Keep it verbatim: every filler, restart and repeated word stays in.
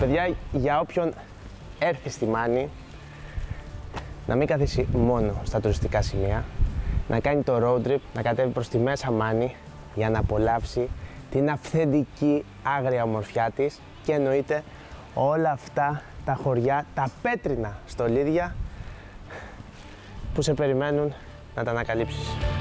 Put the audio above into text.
Παιδιά, για όποιον έρθει στη Μάνη, να μην καθίσει μόνο στα τουριστικά σημεία, να κάνει το road trip, να κατέβει προς τη Μέσα Μάνη για να απολαύσει την αυθεντική άγρια ομορφιά της και εννοείται όλα αυτά τα χωριά, τα πέτρινα στολίδια που σε περιμένουν να τα ανακαλύψεις.